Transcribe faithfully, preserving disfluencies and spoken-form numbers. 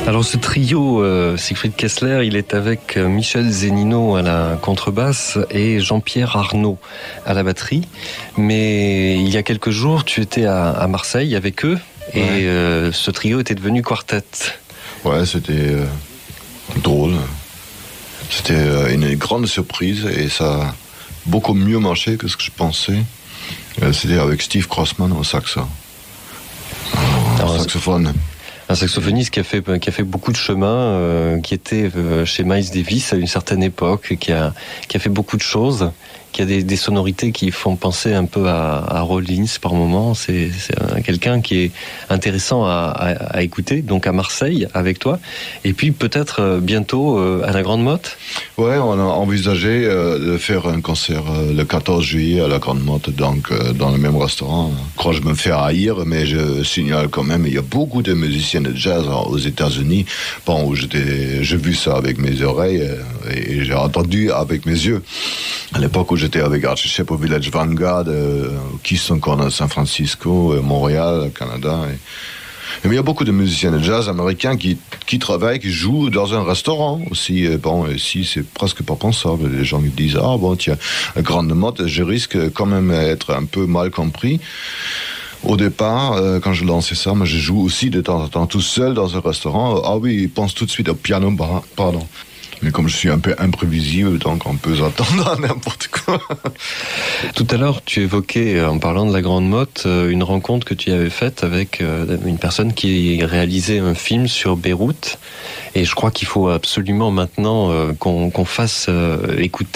Alors ce trio, euh, Siegfried Kessler, il est avec Michel Zennino à la contrebasse et Jean-Pierre Arnaud à la batterie. Mais il y a quelques jours, tu étais à, à Marseille avec eux et ouais. euh, ce trio était devenu quartet. Ouais, c'était euh, drôle. C'était euh, une grande surprise et ça a beaucoup mieux marché que ce que je pensais. Euh, c'était avec Steve Crossman au saxo, au Alors, saxophone. Un saxophoniste qui a fait qui a fait beaucoup de chemin, euh, qui était euh, chez Miles Davis à une certaine époque, qui a qui a fait beaucoup de choses, qui a des, des sonorités qui font penser un peu à, à Rollins par moment. C'est, c'est un, quelqu'un qui est intéressant à, à, à écouter. Donc à Marseille avec toi, et puis peut-être euh, bientôt euh, à la Grande Motte. Ouais, on a envisagé euh, de faire un concert euh, le quatorze juillet à la Grande Motte, donc euh, dans le même restaurant. Je crois que je me fais haïr, mais je signale quand même, il y a beaucoup de musiciens de jazz aux États-Unis. Bon, où j'étais, j'ai vu ça avec mes oreilles euh, et j'ai entendu avec mes yeux. À l'époque où j'étais avec Archie Shepp au Village Vanguard, euh, Keystone Corner à San Francisco, euh, Montréal, Canada. Et... Mais il y a beaucoup de musiciens de jazz américains qui, qui travaillent, qui jouent dans un restaurant aussi. Et bon, ici, c'est presque pas pensable. Les gens disent, ah bon, tiens, Grande Motte, je risque quand même d'être un peu mal compris. Au départ, euh, quand je lançais ça, moi, je joue aussi de temps en temps tout seul dans un restaurant. Ah oui, ils pensent tout de suite au piano, bah, pardon. Mais comme je suis un peu imprévisible, donc on peut s'attendre à n'importe quoi. Tout à l'heure, tu évoquais, en parlant de la Grande Motte, une rencontre que tu avais faite avec une personne qui réalisait un film sur Beyrouth. Et je crois qu'il faut absolument maintenant qu'on, qu'on fasse écouter